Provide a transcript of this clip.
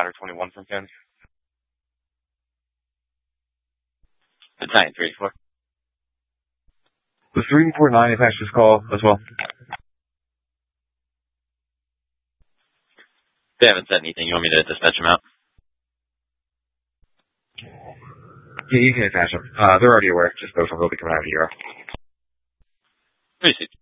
21 from Ken. Battalion 3-4. The 349 attached this call as well. They haven't said anything. You want me to dispatch them out? Yeah, you can attach them. They're already aware. Just those ones will be coming out of here. Received.